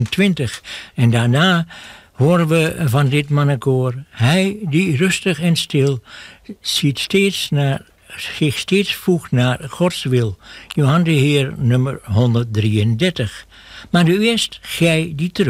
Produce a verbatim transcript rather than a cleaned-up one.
twintig. En daarna horen we van dit mannenkoor: hij die rustig en stil ziet steeds naar, zich steeds voegt naar Gods wil. Johan de Heer, nummer honderddrieëndertig. Maar nu eerst gij die terug.